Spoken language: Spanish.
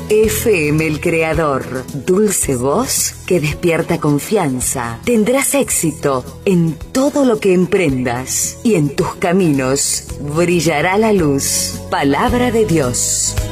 FM El Creador. Dulce voz que despierta confianza. Tendrás éxito en todo lo que emprendas y en tus caminos brillará la luz. Palabra de Dios.